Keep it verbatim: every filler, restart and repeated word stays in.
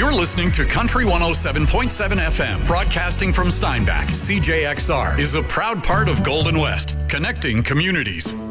You're listening to Country one oh seven point seven F M, broadcasting from Steinbach. C J X R is a proud part of Golden West, connecting communities.